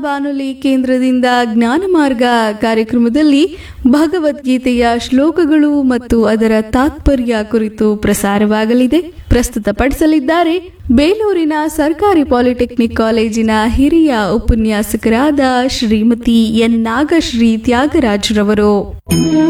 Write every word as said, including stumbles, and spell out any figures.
ಬಾನುಲಿ ಕೇಂದ್ರದಿಂದ ಜ್ಞಾನ ಮಾರ್ಗ ಕಾರ್ಯಕ್ರಮದಲ್ಲಿ ಭಗವದ್ಗೀತೆಯ ಶ್ಲೋಕಗಳು ಮತ್ತು ಅದರ ತಾತ್ಪರ್ಯ ಕುರಿತು ಪ್ರಸಾರವಾಗಲಿದೆ. ಪ್ರಸ್ತುತಪಡಿಸಲಿದ್ದಾರೆ ಬೇಲೂರಿನ ಸರ್ಕಾರಿ ಪಾಲಿಟೆಕ್ನಿಕ್ ಕಾಲೇಜಿನ ಹಿರಿಯ ಉಪನ್ಯಾಸಕರಾದ ಶ್ರೀಮತಿ ಎನ್ ನಾಗಶ್ರೀ ತ್ಯಾಗರಾಜ್ರವರು.